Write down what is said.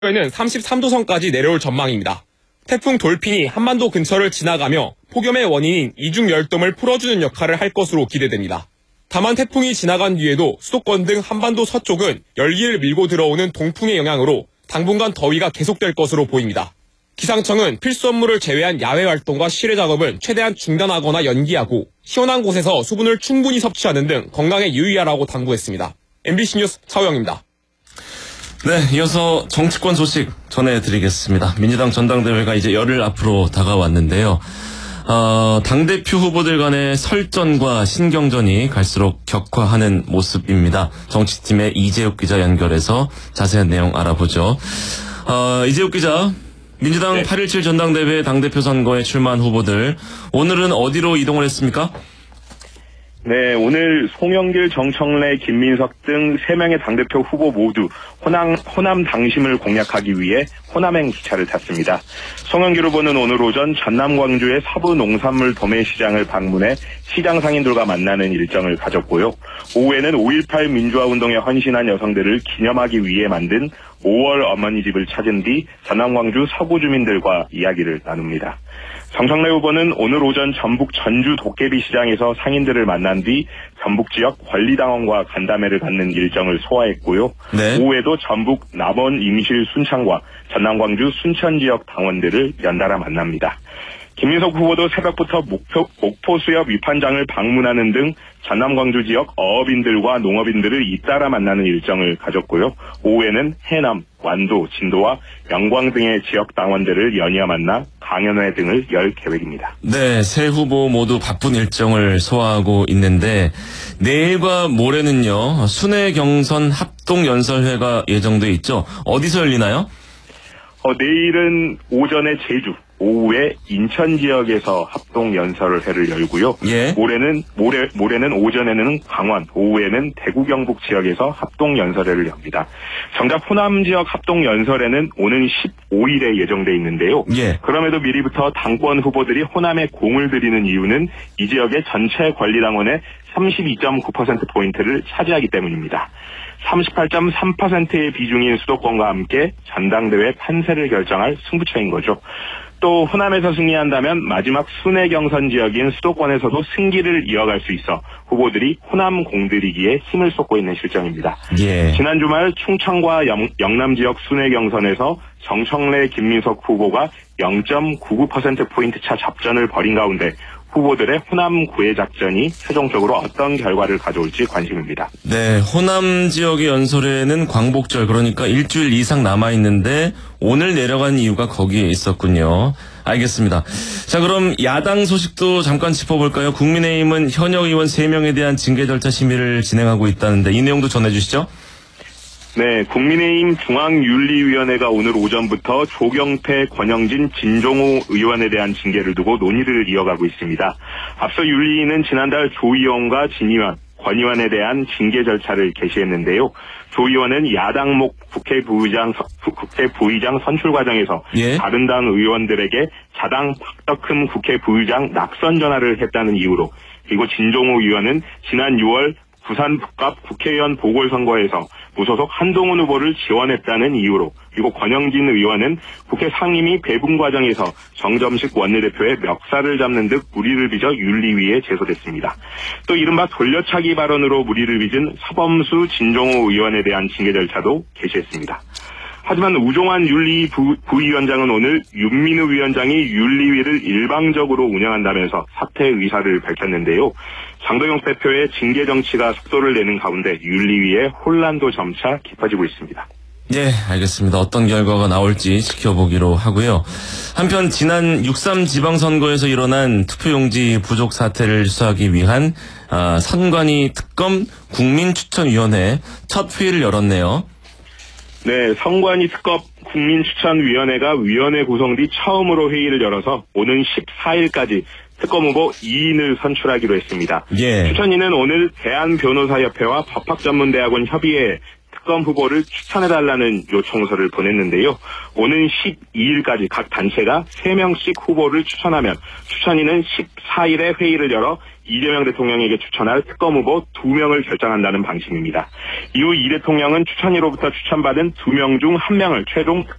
에는 33도선까지 내려올 전망입니다. 태풍 돌핀이 한반도 근처를 지나가며 폭염의 원인인 이중 열돔을 풀어주는 역할을 할 것으로 기대됩니다. 다만 태풍이 지나간 뒤에도 수도권 등 한반도 서쪽은 열기를 밀고 들어오는 동풍의 영향으로 당분간 더위가 계속될 것으로 보입니다. 기상청은 필수 업무를 제외한 야외 활동과 실외 작업은 최대한 중단하거나 연기하고 시원한 곳에서 수분을 충분히 섭취하는 등 건강에 유의하라고 당부했습니다. MBC 뉴스 차우영입니다. 네, 이어서 정치권 소식 전해드리겠습니다. 민주당 전당대회가 이제 열흘 앞으로 다가왔는데요. 당대표 후보들 간의 설전과 신경전이 갈수록 격화하는 모습입니다. 정치팀의 이재욱 기자 연결해서 자세한 내용 알아보죠. 이재욱 기자, 민주당 네. 8.17 전당대회 당대표 선거에 출마한 후보들, 오늘은 어디로 이동을 했습니까? 네, 오늘 송영길, 정청래, 김민석 등 3명의 당대표 후보 모두 호남 당심을 공략하기 위해 호남행 기차를 탔습니다. 송영길 후보는 오늘 오전 전남 광주의 서부 농산물 도매시장을 방문해 시장 상인들과 만나는 일정을 가졌고요. 오후에는 5.18 민주화 운동에 헌신한 여성들을 기념하기 위해 만든 5월 어머니 집을 찾은 뒤 전남 광주 서구 주민들과 이야기를 나눕니다. 정청래 후보는 오늘 오전 전북 전주 도깨비 시장에서 상인들을 만난 뒤 전북 지역 권리당원과 간담회를 갖는 일정을 소화했고요. 네. 오후에도 전북 남원 임실 순창과 전남 광주 순천 지역 당원들을 연달아 만납니다. 김민석 후보도 새벽부터 목포 수협 위판장을 방문하는 등 전남 광주 지역 어업인들과 농업인들을 잇따라 만나는 일정을 가졌고요. 오후에는 해남, 완도, 진도와 영광 등의 지역 당원들을 연이어 만나 강연회 등을 열 계획입니다. 네, 세 후보 모두 바쁜 일정을 소화하고 있는데 내일과 모레는요, 순회 경선 합동연설회가 예정돼 있죠. 어디서 열리나요? 내일은 오전에 제주, 오후에 인천 지역에서 합동 연설회를 열고요. 예. 모레는 오전에는 강원, 오후에는 대구 경북 지역에서 합동 연설회를 엽니다. 정작 호남 지역 합동 연설회는 오는 15일에 예정돼 있는데요. 예. 그럼에도 미리부터 당권 후보들이 호남에 공을 들이는 이유는 이 지역의 전체 권리당원의 32.9%포인트를 차지하기 때문입니다. 38.3%의 비중인 수도권과 함께 전당대회 판세를 결정할 승부처인 거죠. 또 호남에서 승리한다면 마지막 순회 경선 지역인 수도권에서도 승기를 이어갈 수 있어 후보들이 호남 공들이기에 힘을 쏟고 있는 실정입니다. 예. 지난 주말 충청과 영남 지역 순회 경선에서 정청래, 김민석 후보가 0.99%포인트 차 접전을 벌인 가운데 후보들의 호남 구애 작전이 최종적으로 어떤 결과를 가져올지 관심입니다. 네, 호남 지역의 연설회는 광복절, 그러니까 일주일 이상 남아있는데 오늘 내려간 이유가 거기에 있었군요. 알겠습니다. 자, 그럼 야당 소식도 잠깐 짚어볼까요? 국민의힘은 현역 의원 3명에 대한 징계 절차 심의를 진행하고 있다는데 이 내용도 전해주시죠. 네, 국민의힘 중앙윤리위원회가 오늘 오전부터 조경태, 권영진, 진종호 의원에 대한 징계를 두고 논의를 이어가고 있습니다. 앞서 윤리위는 지난달 조 의원과 진 의원, 권 의원에 대한 징계 절차를 개시했는데요. 조 의원은 야당목 국회 부의장 선출 과정에서 다른 당 의원들에게 자당 박덕흠 국회 부의장 낙선 전화를 했다는 이유로, 그리고 진종호 의원은 지난 6월 부산 북갑 국회의원 보궐선거에서 무소속 한동훈 후보를 지원했다는 이유로, 그리고 권영진 의원은 국회 상임위 배분 과정에서 정점식 원내대표의 멱살을 잡는 듯 무리를 빚어 윤리위에 제소됐습니다. 또 이른바 돌려차기 발언으로 무리를 빚은 서범수, 진종호 의원에 대한 징계 절차도 개시했습니다. 하지만 우종환 윤리위 부위원장은 오늘 윤민우 위원장이 윤리위를 일방적으로 운영한다면서 사퇴 의사를 밝혔는데요. 장도영 대표의 징계 정치가 속도를 내는 가운데 윤리위의 혼란도 점차 깊어지고 있습니다. 네, 알겠습니다. 어떤 결과가 나올지 지켜보기로 하고요. 한편 지난 6.3 지방선거에서 일어난 투표용지 부족 사태를 수사하기 위한 선관위 특검 국민추천위원회 첫 회의를 열었네요. 네, 선관위 특검 국민추천위원회가 위원회 구성 뒤 처음으로 회의를 열어서 오는 14일까지 특검 후보 2인을 선출하기로 했습니다. 예. 추천위는 오늘 대한변호사협회와 법학전문대학원 협의회에 특검 후보를 추천해달라는 요청서를 보냈는데요. 오는 12일까지 각 단체가 3명씩 후보를 추천하면 추천위는 14일에 회의를 열어 이재명 대통령에게 추천할 특검 후보 2명을 결정한다는 방침입니다. 이후 이 대통령은 추천위로부터 추천받은 2명 중 1명을 최종